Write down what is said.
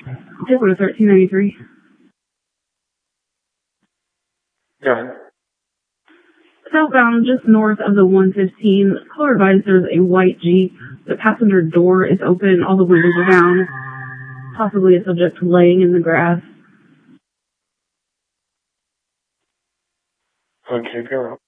Just go to 1393. Go ahead. Southbound, just north of the 115, caller advised there's a white Jeep. The passenger door is open, all the windows are down, possibly a subject laying in the grass. Okay, go.